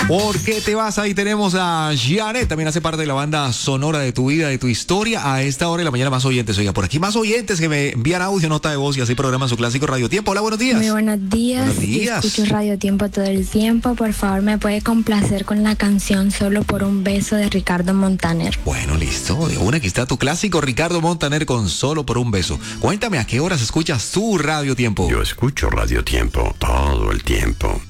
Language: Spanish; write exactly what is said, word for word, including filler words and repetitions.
¿Por qué te vas? Ahí tenemos a Janet, también hace parte de la banda sonora de tu vida, de tu historia. A esta hora de la mañana más oyentes. Oiga, por aquí más oyentes que me envían audio, nota de voz y así programan su clásico Radio Tiempo. Hola, buenos días. Muy buenos días. Buenos días. Yo escucho Radio Tiempo todo el tiempo. Por favor, me puede complacer con la canción Solo por un beso de Ricardo Montaner. Bueno, listo. De una, aquí está tu clásico Ricardo Montaner con Solo por un beso. Cuéntame, ¿a qué horas escuchas tu Radio Tiempo? Yo escucho Radio Tiempo todo el tiempo.